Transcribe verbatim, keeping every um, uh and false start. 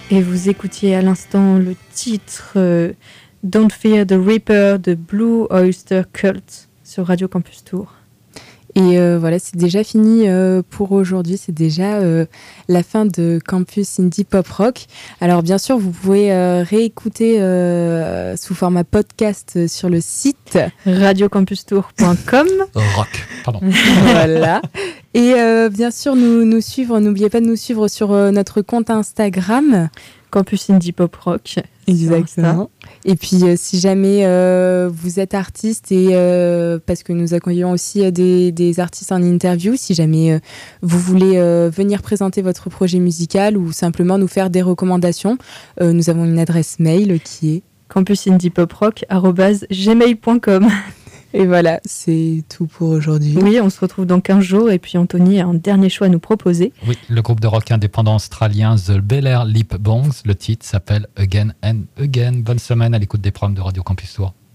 Et vous écoutiez à l'instant le titre euh, Don't Fear the Reaper de Blue Oyster Cult sur Radio Campus Tour. Et euh, voilà, c'est déjà fini euh, pour aujourd'hui. C'est déjà euh, la fin de Campus Indie Pop Rock. Alors bien sûr, vous pouvez euh, réécouter euh, sous format podcast sur le site radio campus tour point com. Rock, pardon. Voilà. Et euh, bien sûr, nous, nous suivre. N'oubliez pas de nous suivre sur euh, notre compte Instagram. Campus Indie Pop Rock. Exactement. Et puis, euh, si jamais euh, vous êtes artiste, et euh, parce que nous accueillons aussi euh, des, des artistes en interview, si jamais euh, vous voulez euh, venir présenter votre projet musical ou simplement nous faire des recommandations, euh, nous avons une adresse mail qui est campus indie pop rock arobase gmail point com. Et voilà, c'est tout pour aujourd'hui. Oui, on se retrouve dans quinze jours. Et puis Anthony a un dernier choix à nous proposer. Oui, le groupe de rock indépendant australien The Bel Air Lip Bongs. Le titre s'appelle Again and Again. Bonne semaine à l'écoute des programmes de Radio Campus Tour.